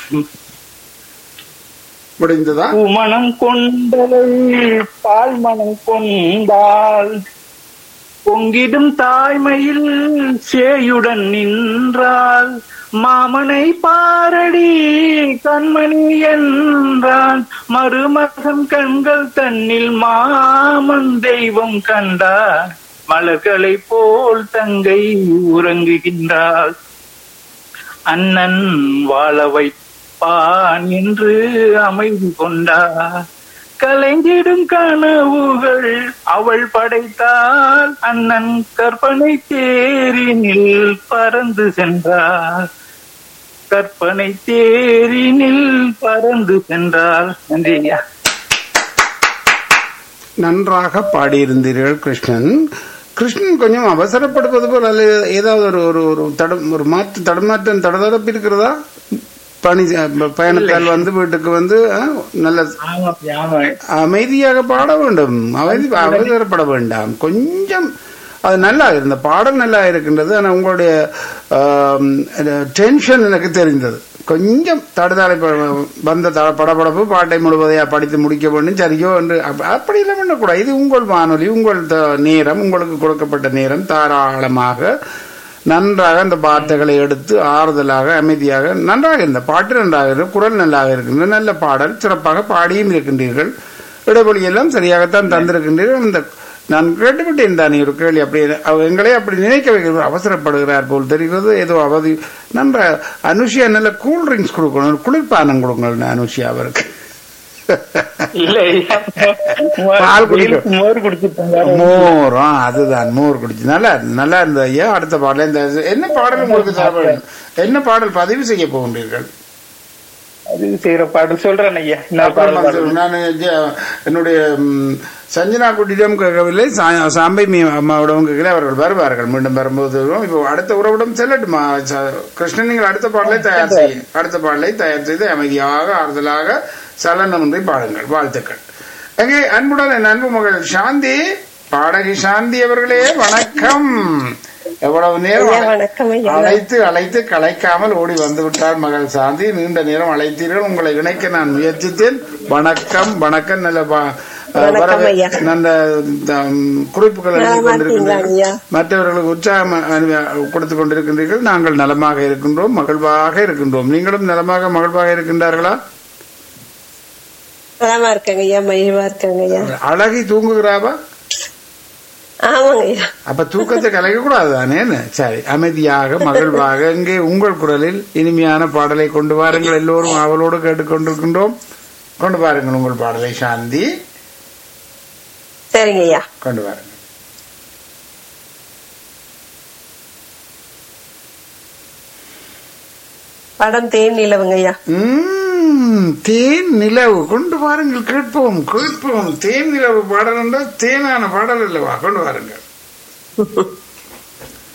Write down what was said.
முடிந்ததா? பூமணம் கொண்டலை பால் மனம் கொண்டாள் பொங்கிடும் தாய்மையில் சேயுடன் நின்றாள் மாமனை பாரடி கண்மணி என்றான் மருமகன் கண்கள் தன்னில் மாமன் தெய்வம் கண்டார் மலர்களை போல் தங்கை உறங்குகின்றாள் அண்ணன் வாழ வைப்பான் என்று அமைதி கொண்டார் கலைஞிடும் கனவுகள் அவள் படைத்தால் அண்ணன் கற்பனை தேரினில் பறந்து சென்றார் கற்பனை தேரினில் பறந்து சென்றார். நன்றியா. நன்றாக பாடியிருந்தீர்கள் கிருஷ்ணன். கிருஷ்ணன் கொஞ்சம் அவசரப்படுவது போல் அல்ல, ஏதாவது ஒரு ஒரு ஒரு மாற்று தடமாற்றம் தடதடப்பு இருக்கிறதா? பயணத்தால் வந்து வீட்டுக்கு வந்து நல்ல அமைதியாக பாட வேண்டும், அவசரப்பட வேண்டாம். கொஞ்சம் அது நல்லா இருந்த பாடல் நல்லா இருக்கின்றது. ஆனால் உங்களுடைய டென்ஷன் எனக்கு தெரிந்தது. கொஞ்சம் தடுதாளை வந்த படபடப்பு பாட்டை முழுவதையா படித்து முடிக்க வேண்டும் சரியோ என்று அப்படி இல்லை பண்ணக்கூடாது. இது உங்கள் வானொலி, உங்கள் நேரம், உங்களுக்கு கொடுக்கப்பட்ட நேரம். தாராளமாக நன்றாக அந்த வார்த்தைகளை எடுத்து ஆறுதலாக அமைதியாக நன்றாக இருந்த பாட்டு நன்றாக இருக்கு, குரல் நல்லாக இருக்கின்ற நல்ல பாடல், சிறப்பாக பாடியும் இருக்கின்றீர்கள். இடைவெளியெல்லாம் சரியாகத்தான் தந்திருக்கின்றீர்கள். இந்த நான் கேட்டுவிட்டேன் தானே ஒரு கேள்வி, அப்படி எங்களே அப்படி நினைக்க வைக்கிறது, அவசரப்படுகிறார் போல் தெரிகிறது. ஏதோ அவதி நன்ற அனுஷியா நல்ல கூல் ட்ரிங்க்ஸ் கொடுக்கணும், குளிர்பானம் கொடுங்கள் அனுஷியா அவருக்கு. பால் குடிக்கும், மோரம், அதுதான் மோர் குடிச்சு நல்லா நல்லா இருந்த ஐயா. அடுத்த பாடல இந்த என்ன பாடல் உங்களுக்கு என்ன பாடல் பதிவு செய்ய போகின்றீர்கள்? செய்யற பாடல் சொல்றேன் ஐயா. நான் என்னுடைய சஞ்சனா குட்டியிடம் கேட்கவில்லை, சாம்பை அம்மாவிடம் கேட்கல. அவர்கள் வருவார்கள் மீண்டும் வரும்போது. இப்போ அடுத்த உறவிடம் செல்லட்டுமா கிருஷ்ணன்? நீங்கள் அடுத்த பாடலை தயார் செய்ய, அடுத்த பாடலை தயார் செய்து அமைதியாக ஆறுதலாக சலனமின்றி பாடுங்கள். வாழ்த்துக்கள். எங்கே அன்புடன் என் அன்பு மகள் சாந்தி, பாடகி சாந்தி அவர்களே வணக்கம். எவ்வளவு நேரம் அழைத்து அழைத்து கலைக்காமல் ஓடி வந்து விட்டார் மகள் சாந்தி. நீண்ட நேரம் அழைத்தீர்கள், உங்களை இணைக்க நான் முயற்சித்தேன். வணக்கம் வணக்கம். நல்ல குறிப்புகள் எழுதி கொண்டிருக்கின்றீர்கள், மற்றவர்களுக்கு உற்சாகம் கொடுத்துக் கொண்டிருக்கின்றீர்கள். நாங்கள் நலமாக இருக்கின்றோம், மகிழ்வாக இருக்கின்றோம். நீங்களும் நலமாக மகிழ்வாக இருக்கின்றார்களா? அழகி தூங்குகிறாவா? அப்ப தூக்கத்தை கலைக்க கூடாது தானே? சரி, அமைதியாக மகிழ்வாக இங்கே உங்கள் குரலில் இனிமையான பாடலை கொண்டு வாருங்கள். எல்லோரும் அவளோடு கேட்டுக்கொண்டிருக்கின்றோம். கொண்டு வாருங்கள் உங்கள் பாடலை சாந்தி. சரிங்க ஐயா, கொண்டு வாருங்கள். படம் தேன் நிலவுங்க ஐயா. தேன் நிலவு கொண்டு வாருங்கள், கேட்போம் கேட்போம். தேன் நிலவு பாடல் என்றால் தேனான பாடல் அல்லவா? கொண்டு வாருங்கள்.